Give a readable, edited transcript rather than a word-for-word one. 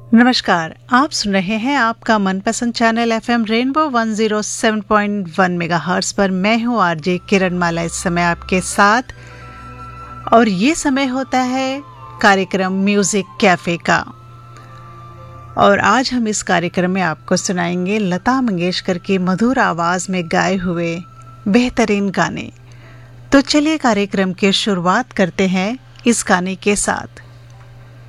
नमस्कार, आप सुन रहे हैं आपका मनपसंद चैनल एफएम रेनबो 107.1 मेगाहर्ट्ज़ पर। मैं हूं आरजे किरण माला इस समय आपके साथ, और ये समय होता है कार्यक्रम म्यूजिक कैफे का। और आज हम इस कार्यक्रम में आपको सुनाएंगे लता मंगेशकर की मधुर आवाज में गाए हुए बेहतरीन गाने। तो चलिए कार्यक्रम की शुरुआत करते हैं इस गाने के साथ।